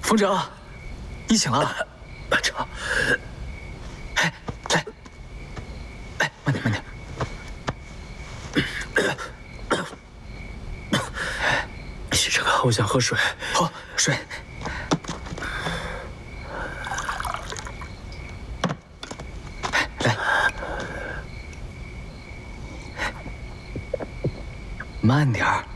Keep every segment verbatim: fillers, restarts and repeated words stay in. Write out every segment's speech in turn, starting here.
风哲，你醒了。 班长， 哎，来，哎，慢点，慢点。 西城哥，我想喝水。 好，水。来，慢点儿。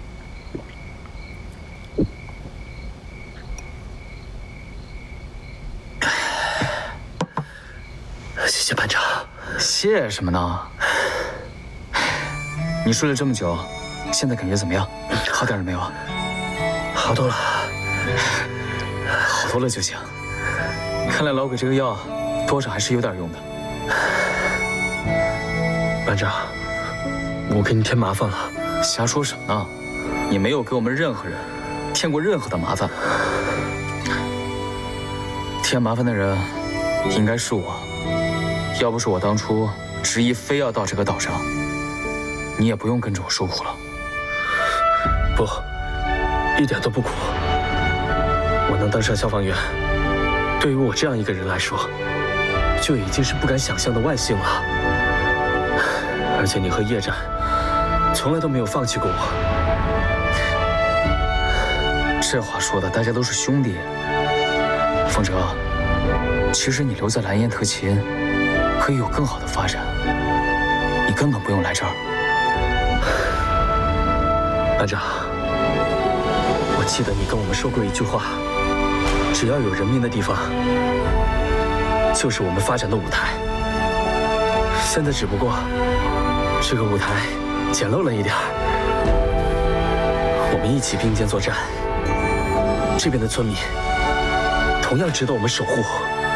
谢谢班长， 谢什么呢？你睡了这么久，现在感觉怎么样？好点了没有？ 好多了， 好多了就行。看来老鬼这个药多少还是有点用的。 班长，我给你添麻烦了。 瞎说什么呢？你没有给我们任何人添过任何的麻烦。添麻烦的人应该是我。 要不是我当初执意非要到这个岛上，你也不用跟着我受苦了。 不，一点都不苦。我能当上消防员，对于我这样一个人来说，就已经是不敢想象的万幸了。而且你和叶战从来都没有放弃过我。 这话说的，大家都是兄弟。风哲，其实你留在蓝焰特勤。 可以有更好的发展，你根本不用来这儿。 班长，我记得你跟我们说过一句话：只要有人命的地方，就是我们发展的舞台。现在只不过这个舞台简陋了一点儿，我们一起并肩作战，这边的村民同样值得我们守护。